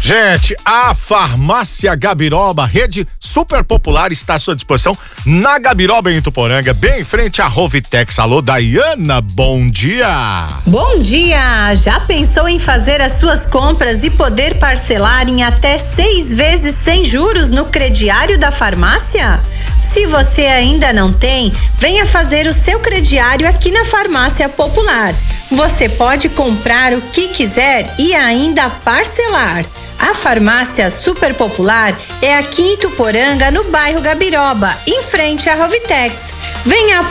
Gente, a Farmácia Gabiroba, rede super popular, está à sua disposição na Gabiroba, em Ituporanga, bem em frente à Rovitex. Alô, Daiana, bom dia. Bom dia! Já pensou em fazer as suas compras e poder parcelar em até 6 vezes sem juros no crediário da farmácia? Se você ainda não tem, venha fazer o seu crediário aqui na Farmácia Popular. Você pode comprar o que quiser e ainda parcelar. A Farmácia Super Popular é aqui em Ituporanga, no bairro Gabiroba, em frente à Rovitex. Venha